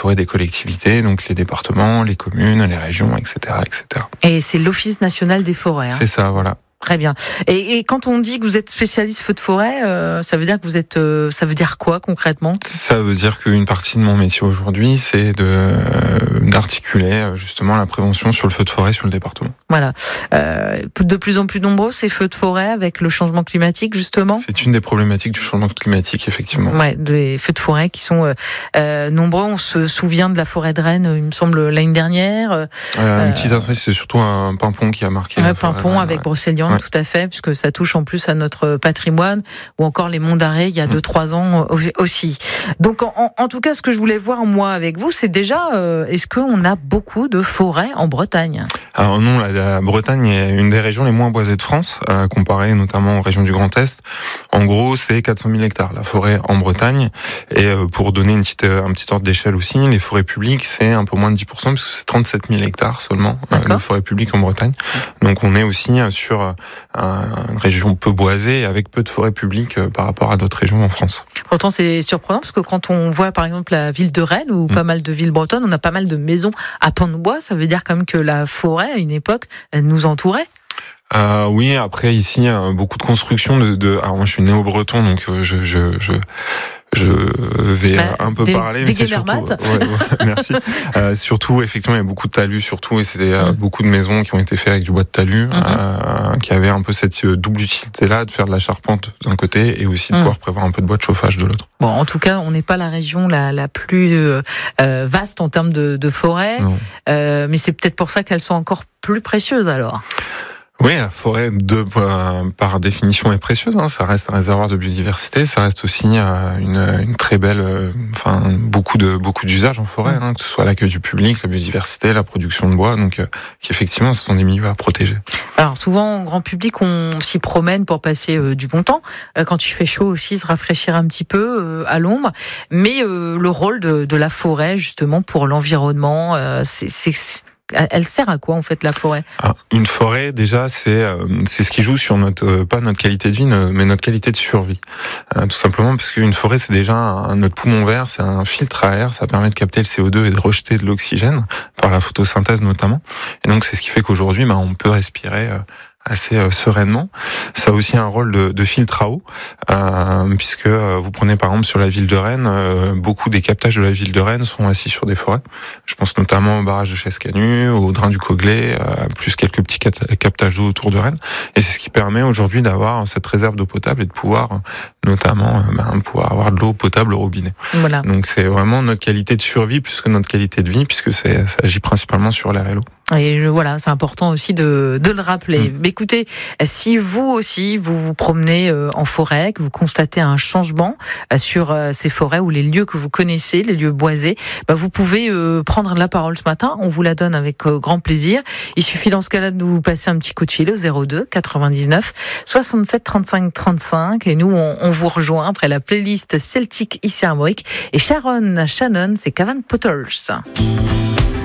forêts des collectivités, donc les départements, les communes, les régions, etc., etc. Et c'est l'Office national des forêts. C'est ça, voilà. Très bien. Et quand on dit que vous êtes spécialiste feu de forêt, ça veut dire que vous êtes. Ça veut dire quoi concrètement ? Ça veut dire qu'une partie de mon métier aujourd'hui, c'est d'articuler justement la prévention sur le feu de forêt sur le département. Voilà. De plus en plus nombreux ces feux de forêt avec le changement climatique justement. C'est une des problématiques du changement climatique effectivement. Ouais, des feux de forêt qui sont nombreux. On se souvient de la forêt de Rennes, il me semble l'année dernière. Une petite adresse, c'est surtout un pimpon qui a marqué. Un pimpon avec Brocéliande. Tout à fait, puisque ça touche en plus à notre patrimoine, ou encore les monts d'Arrée il y a 2-3 ans aussi. Donc en tout cas, ce que je voulais voir moi avec vous, c'est déjà, est-ce qu'on a beaucoup de forêts en Bretagne ? Alors non, la Bretagne est une des régions les moins boisées de France, comparée notamment aux régions du Grand Est. En gros, c'est 400 000 hectares, la forêt en Bretagne. Et pour donner un petit ordre d'échelle aussi, les forêts publiques, c'est un peu moins de 10%, puisque c'est 37 000 hectares seulement, de forêts publiques en Bretagne. Donc on est aussi sur une région peu boisée, avec peu de forêts publiques par rapport à d'autres régions en France. Pourtant, c'est surprenant, parce que quand on voit par exemple la ville de Rennes, ou pas mal de villes bretonnes, on a pas mal de maisons à pans de bois, ça veut dire quand même que la forêt, à une époque, elle nous entourait. Oui, après ici, beaucoup de constructions alors moi je suis néo-breton, donc je vais un peu parler. Des Guémermat. Merci. Surtout, effectivement, il y a beaucoup de talus, surtout, et c'était beaucoup de maisons qui ont été faites avec du bois de talus, qui avaient un peu cette double utilité-là, de faire de la charpente d'un côté, et aussi de pouvoir prévoir un peu de bois de chauffage de l'autre. Bon, en tout cas, on n'est pas la région la plus vaste en termes de forêt, mais c'est peut-être pour ça qu'elles sont encore plus précieuses alors. Oui, la forêt, par définition, est précieuse. Ça reste un réservoir de biodiversité. Ça reste aussi une très belle, beaucoup d'usages en forêt, que ce soit l'accueil du public, la biodiversité, la production de bois. Donc, effectivement, ce sont des milieux à protéger. Alors, souvent, grand public, on s'y promène pour passer du bon temps. Quand il fait chaud aussi, se rafraîchir un petit peu à l'ombre. Mais le rôle de la forêt, justement, pour l'environnement, elle sert à quoi en fait la forêt ? Une forêt déjà c'est ce qui joue sur pas notre qualité de vie mais notre qualité de survie. Tout simplement parce qu'une forêt c'est déjà notre poumon vert, c'est un filtre à air, ça permet de capter le CO2 et de rejeter de l'oxygène par la photosynthèse notamment. Et donc c'est ce qui fait qu'aujourd'hui on peut respirer assez sereinement. Ça a aussi un rôle de filtre à eau, puisque vous prenez par exemple sur la ville de Rennes, beaucoup des captages de la ville de Rennes sont assis sur des forêts. Je pense notamment au barrage de Chescanu, au drain du Coglay, plus quelques petits captages d'eau autour de Rennes. Et c'est ce qui permet aujourd'hui d'avoir cette réserve d'eau potable et de pouvoir notamment pouvoir avoir de l'eau potable au robinet. Voilà. Donc c'est vraiment notre qualité de survie plus que notre qualité de vie, puisque ça agit principalement sur l'air et l'eau. Et voilà, c'est important aussi de le rappeler. Mais écoutez, si vous aussi, vous vous promenez en forêt, que vous constatez un changement sur ces forêts ou les lieux que vous connaissez, les lieux boisés, vous pouvez prendre la parole ce matin. On vous la donne avec grand plaisir. Il suffit dans ce cas-là de nous passer un petit coup de fil au 02 99 67 35 35. Et nous, on vous rejoint après la playlist Celtic ici à Armorique. Et Shannon, c'est Cavan Potters.